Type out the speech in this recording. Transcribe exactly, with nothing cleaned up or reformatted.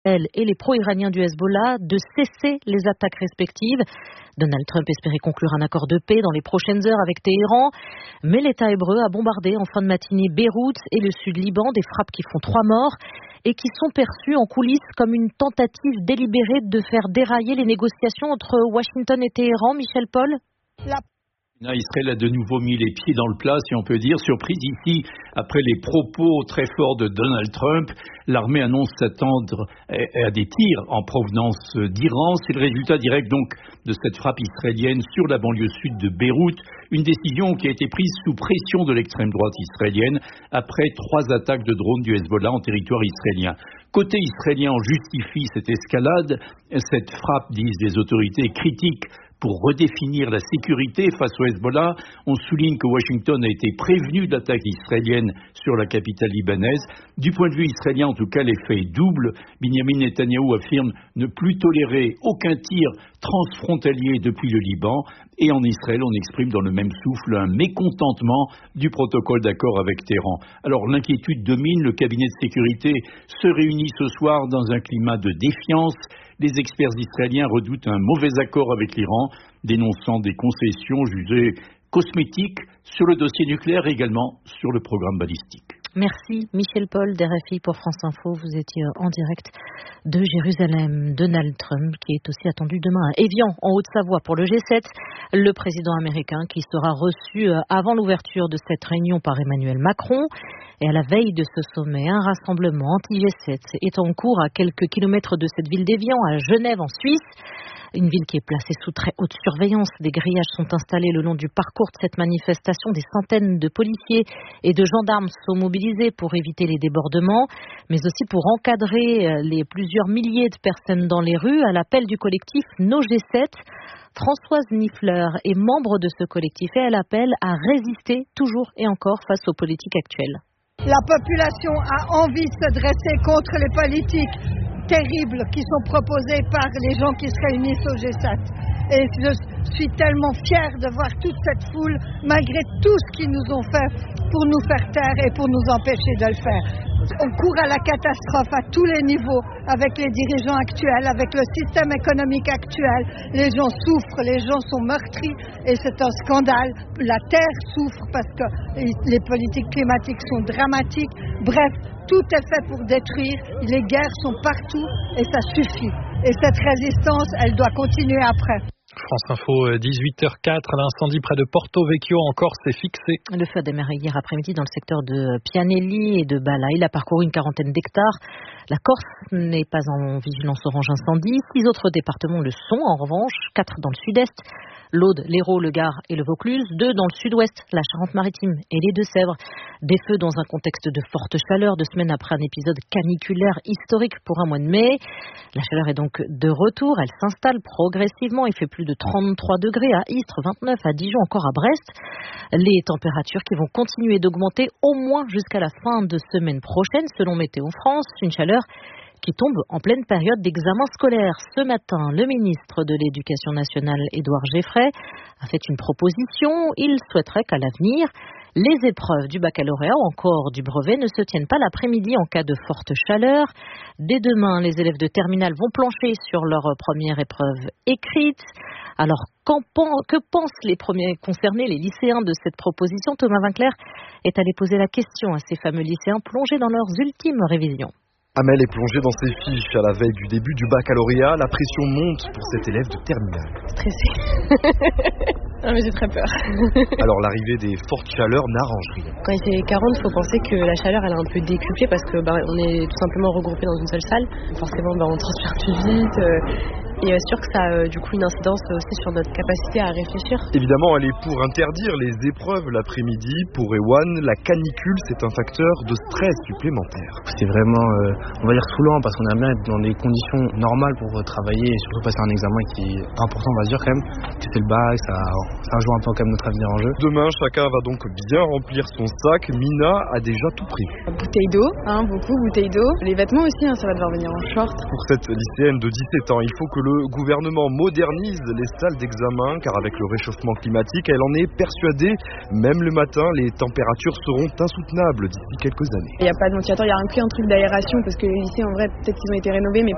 Elle et les pro-iraniens du Hezbollah de cesser les attaques respectives. Donald Trump espérait conclure un accord de paix dans les prochaines heures avec Téhéran, mais l'État hébreu a bombardé en fin de matinée Beyrouth et le sud Liban, des frappes qui font trois morts et qui sont perçues en coulisses comme une tentative délibérée de faire dérailler les négociations entre Washington et Téhéran. Michel Paul. La... Israël a de nouveau mis les pieds dans le plat, si on peut dire. Surprise ici, après les propos très forts de Donald Trump, l'armée annonce s'attendre à des tirs en provenance d'Iran. C'est le résultat direct donc de cette frappe israélienne sur la banlieue sud de Beyrouth. Une décision qui a été prise sous pression de l'extrême droite israélienne après trois attaques de drones du Hezbollah en territoire israélien. Côté israélien, on justifie cette escalade. Cette frappe, disent les autorités, critiques pour redéfinir la sécurité face au Hezbollah. On souligne que Washington a été prévenu de l'attaque israélienne sur la capitale libanaise. Du point de vue israélien, en tout cas, l'effet est double. Binyamin Netanyahou affirme ne plus tolérer aucun tir transfrontalier depuis le Liban. Et en Israël, on exprime dans le même souffle un mécontentement du protocole d'accord avec Téhéran. Alors l'inquiétude domine. Le cabinet de sécurité se réunit ce soir dans un climat de défiance. Les experts israéliens redoutent un mauvais accord avec l'Iran, dénonçant des concessions jugées cosmétiques sur le dossier nucléaire et également sur le programme balistique. Merci Michel Paul d'R F I pour France Info. Vous étiez en direct de Jérusalem. Donald Trump qui est aussi attendu demain à Évian en Haute-Savoie pour le G sept. Le président américain qui sera reçu avant l'ouverture de cette réunion par Emmanuel Macron. Et à la veille de ce sommet, un rassemblement anti-G sept est en cours à quelques kilomètres de cette ville d'Évian, à Genève en Suisse. Une ville qui est placée sous très haute surveillance. Des grillages sont installés le long du parcours de cette manifestation. Des centaines de policiers et de gendarmes sont mobilisés pour éviter les débordements, mais aussi pour encadrer les plusieurs milliers de personnes dans les rues à l'appel du collectif No G sept. Françoise Niffler est membre de ce collectif et elle appelle à résister toujours et encore face aux politiques actuelles. La population a envie de se dresser contre les politiques terribles qui sont proposées par les gens qui se réunissent au G sept. Et je suis tellement fière de voir toute cette foule, malgré tout ce qu'ils nous ont fait pour nous faire taire et pour nous empêcher de le faire. On court à la catastrophe à tous les niveaux, avec les dirigeants actuels, avec le système économique actuel. Les gens souffrent, les gens sont meurtris et c'est un scandale. La terre souffre parce que les politiques climatiques sont dramatiques. Bref, tout est fait pour détruire. Les guerres sont partout et ça suffit. Et cette résistance, elle doit continuer après. France Info, dix-huit heures zéro quatre, l'incendie près de Porto Vecchio en Corse est fixé. Le feu a démarré hier après-midi dans le secteur de Pianelli et de Bala. Il a parcouru une quarantaine d'hectares. La Corse n'est pas en vigilance orange incendie. Six autres départements le sont en revanche, quatre dans le sud-est, l'Aude, l'Hérault, le Gard et le Vaucluse, deux dans le sud-ouest, la Charente-Maritime et les Deux-Sèvres. Des feux dans un contexte de forte chaleur, deux semaines après un épisode caniculaire historique pour un mois de mai. La chaleur est donc de retour, elle s'installe progressivement, il fait plus de trente-trois degrés à Istres, vingt-neuf à Dijon, encore à Brest. Les températures qui vont continuer d'augmenter au moins jusqu'à la fin de semaine prochaine, selon Météo France, une chaleur qui tombe en pleine période d'examen scolaire. Ce matin, le ministre de l'Éducation nationale, Édouard Geffray, a fait une proposition. Il souhaiterait qu'à l'avenir, les épreuves du baccalauréat ou encore du brevet ne se tiennent pas l'après-midi en cas de forte chaleur. Dès demain, les élèves de terminale vont plancher sur leur première épreuve écrite. Alors, que pensent les premiers concernés, les lycéens, de cette proposition? Thomas Vinclair est allé poser la question à ces fameux lycéens plongés dans leurs ultimes révisions. Amel est plongée dans ses fiches à la veille du début du baccalauréat. La pression monte pour cet élève de terminale. Stressée. Non mais j'ai très peur. Alors l'arrivée des fortes chaleurs n'arrange rien. Quand il fait quarante, il faut penser que la chaleur elle est un peu décuplée parce que bah, on est tout simplement regroupés dans une seule salle. Forcément bah, on transpire plus vite. Euh... Et sûr que ça a euh, du coup une incidence aussi sur notre capacité à réfléchir. Évidemment, elle est pour interdire les épreuves l'après-midi. Pour Ewan, la canicule, c'est un facteur de stress supplémentaire. C'est vraiment, euh, on va dire, saoulant parce qu'on aime bien être dans des conditions normales pour euh, travailler et surtout passer un examen qui est important, on va dire quand même. C'est le bac, ça, ça joue un peu quand même notre avenir en jeu. Demain, chacun va donc bien remplir son sac. Mina a déjà tout prévu. Bouteille d'eau, hein, beaucoup bouteille d'eau. Les vêtements aussi, hein, ça va devoir venir en short. Pour cette lycéenne de dix-sept ans, il faut que le Le gouvernement modernise les salles d'examen car avec le réchauffement climatique, elle en est persuadée. Même le matin, les températures seront insoutenables d'ici quelques années. Il n'y a pas de ventilateur, il y a inclus un truc d'aération parce que les lycées en vrai peut-être qu'ils ont été rénovés mais